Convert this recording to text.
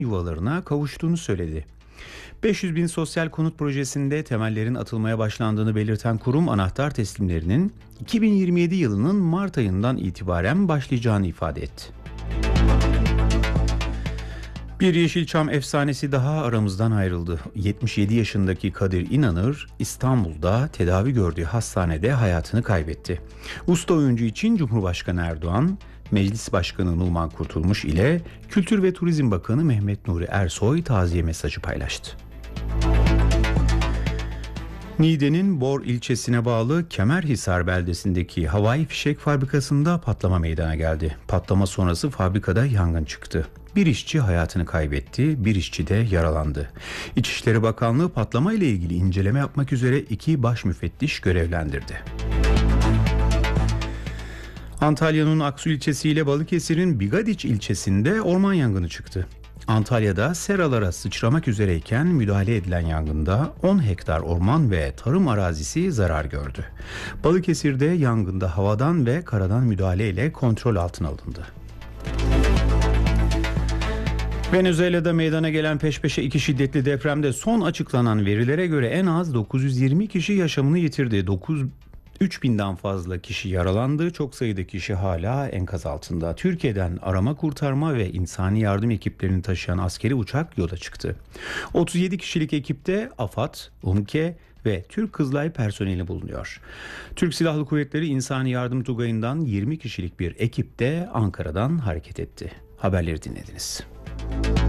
yuvalarına kavuştuğunu söyledi. 500 bin sosyal konut projesinde temellerin atılmaya başlandığını belirten kurum anahtar teslimlerinin 2027 yılının Mart ayından itibaren başlayacağını ifade etti. Bir Yeşilçam efsanesi daha aramızdan ayrıldı. 77 yaşındaki Kadir İnanır İstanbul'da tedavi gördüğü hastanede hayatını kaybetti. Usta oyuncu için Cumhurbaşkanı Erdoğan, Meclis Başkanı Numan Kurtulmuş ile Kültür ve Turizm Bakanı Mehmet Nuri Ersoy taziye mesajı paylaştı. Niğde'nin Bor ilçesine bağlı Kemerhisar beldesindeki havai fişek fabrikasında patlama meydana geldi. Patlama sonrası fabrikada yangın çıktı. Bir işçi hayatını kaybetti, bir işçi de yaralandı. İçişleri Bakanlığı patlama ile ilgili inceleme yapmak üzere 2 baş müfettiş görevlendirdi. Antalya'nın Aksu ilçesi ile Balıkesir'in Bigadiç ilçesinde orman yangını çıktı. Antalya'da seralara sıçramak üzereyken müdahale edilen yangında 10 hektar orman ve tarım arazisi zarar gördü. Balıkesir'de yangında havadan ve karadan müdahale ile kontrol altına alındı. Venezuela'da meydana gelen peş peşe 2 şiddetli depremde son açıklanan verilere göre en az 920 kişi yaşamını yitirdi. 3000'den fazla kişi yaralandı. Çok sayıda kişi hala enkaz altında. Türkiye'den arama kurtarma ve insani yardım ekiplerini taşıyan askeri uçak yola çıktı. 37 kişilik ekipte AFAD, UMKE ve Türk Kızılay personeli bulunuyor. Türk Silahlı Kuvvetleri İnsani Yardım Tugayı'ndan 20 kişilik bir ekip de Ankara'dan hareket etti. Haberleri dinlediniz.